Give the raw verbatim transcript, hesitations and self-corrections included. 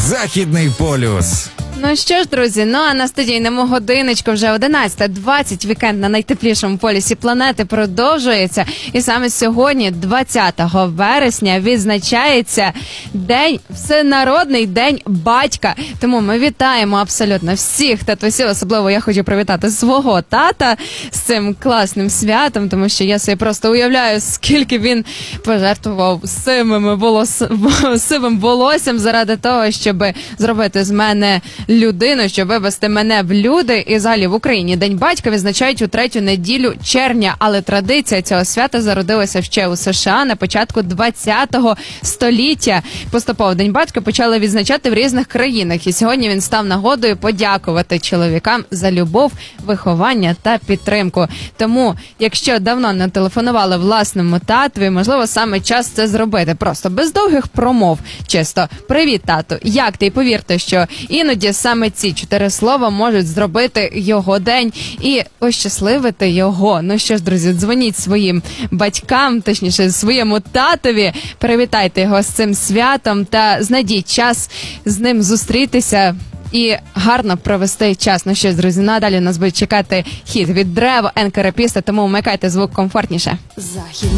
Західний полюс. Ну що ж, друзі, ну а на студійному годиночку вже одинадцята двадцять, вікенд на найтеплішому полюсі планети продовжується. І саме сьогодні, двадцятого вересня, відзначається день, всенародний день батька. Тому ми вітаємо абсолютно всіх татусів. Особливо я хочу привітати свого тата з цим класним святом, тому що я собі просто уявляю, скільки він пожертвував сивими волос... сивим волоссям заради того, щоб зробити з мене людину, щоб вивести мене в люди. І взагалі в Україні День батька відзначають у третю неділю червня, але традиція цього свята зародилася ще у США на початку двадцятого століття. Поступово День батька почали відзначати в різних країнах, і сьогодні він став нагодою подякувати чоловікам за любов, виховання та підтримку. Тому, якщо давно не телефонували власному татові, можливо, саме час це зробити. Просто без довгих промов. Чисто: «Привіт, тату, як ти?» І повірте, що іноді саме ці чотири слова можуть зробити його день і ощасливити його. Ну що ж, друзі, дзвоніть своїм батькам, точніше, своєму татові, привітайте його з цим святом та знайдіть час з ним зустрітися і гарно провести час. Ну що ж, друзі, надалі нас буде чекати хіт від Древо, Енкерепіста, тому вмикайте звук комфортніше. Захід.